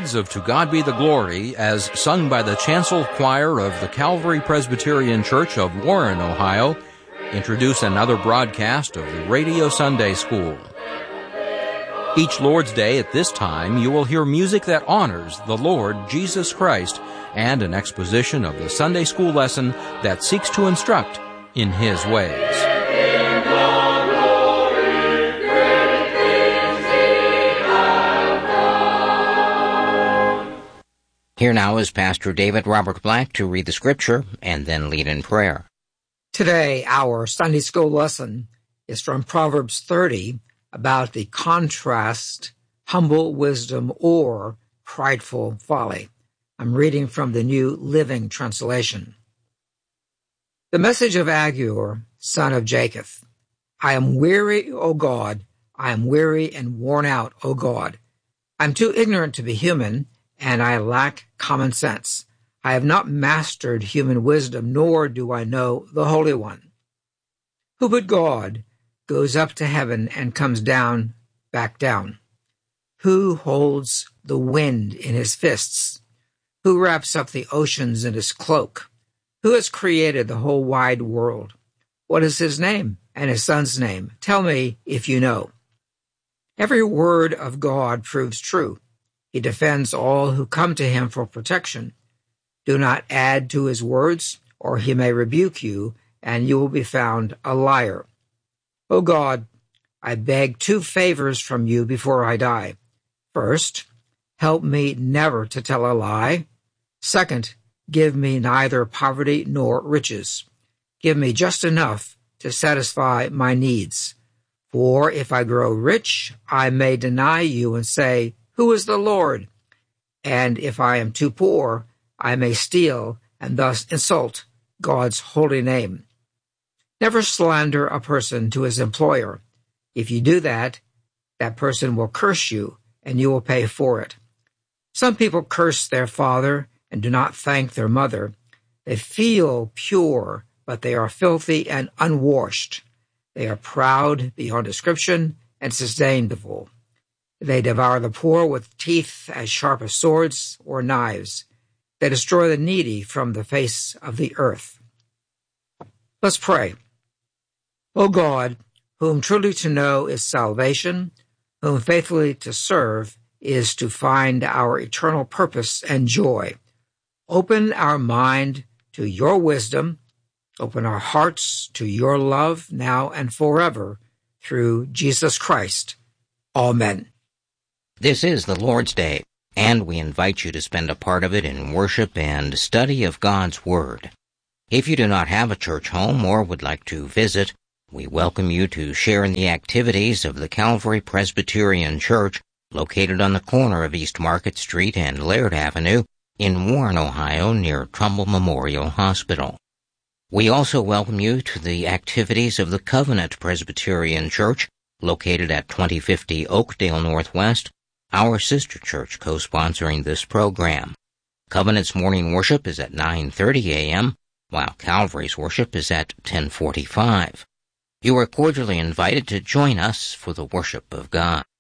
words of To God Be the Glory as sung by the Chancel Choir of the Calvary Presbyterian Church of Warren, Ohio, introduce another broadcast of the Radio Sunday School. Each Lord's Day at this time, you will hear music that honors the Lord Jesus Christ and an exposition of the Sunday school lesson that seeks to instruct in His ways. Here now is Pastor David Robert Black to read the Scripture and then lead in prayer. Today, our Sunday school lesson is from Proverbs 30 about the contrast, humble wisdom or prideful folly. I'm reading from the New Living Translation. The message of Agur, son of Jacob. I am weary, O God. I am weary and worn out, O God. I'm too ignorant to be human, and I lack common sense. I have not mastered human wisdom, nor do I know the Holy One. Who but God goes up to heaven and comes back down? Who holds the wind in his fists? Who wraps up the oceans in his cloak? Who has created the whole wide world? What is his name and his son's name? Tell me if you know. Every word of God proves true. He defends all who come to him for protection. Do not add to his words, or he may rebuke you, and you will be found a liar. O God, I beg two favors from you before I die. First, help me never to tell a lie. Second, give me neither poverty nor riches. Give me just enough to satisfy my needs. For if I grow rich, I may deny you and say, who is the Lord? And if I am too poor, I may steal and thus insult God's holy name. Never slander a person to his employer. If you do that, that person will curse you, and you will pay for it. Some people curse their father and do not thank their mother. They feel pure, but they are filthy and unwashed. They are proud beyond description and disdainful. They devour the poor with teeth as sharp as swords or knives. They destroy the needy from the face of the earth. Let's pray. O God, whom truly to know is salvation, whom faithfully to serve is to find our eternal purpose and joy. Open our mind to your wisdom, open our hearts to your love now and forever, through Jesus Christ. Amen. This is the Lord's Day, and we invite you to spend a part of it in worship and study of God's Word. If you do not have a church home or would like to visit, we welcome you to share in the activities of the Calvary Presbyterian Church, located on the corner of East Market Street and Laird Avenue in Warren, Ohio, near Trumbull Memorial Hospital. We also welcome you to the activities of the Covenant Presbyterian Church, located at 2050 Oakdale Northwest, our sister church co-sponsoring this program. Covenant's morning worship is at 9:30 a.m., while Calvary's worship is at 10:45. You are cordially invited to join us for the worship of God.